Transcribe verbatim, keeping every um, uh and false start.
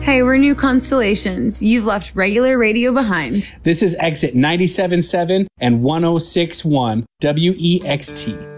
Hey, we're New Constellations. You've left regular radio behind. This is Exit ninety-seven point seven and one oh six point one W E X T.